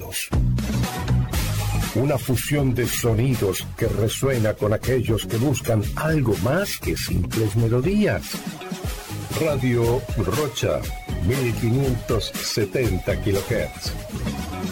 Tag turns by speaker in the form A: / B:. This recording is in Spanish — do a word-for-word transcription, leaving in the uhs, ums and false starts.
A: oídos. Una fusión de sonidos que resuena con aquellos que buscan algo más que simples melodías. Radio Rocha, mil quinientos setenta kilohertz.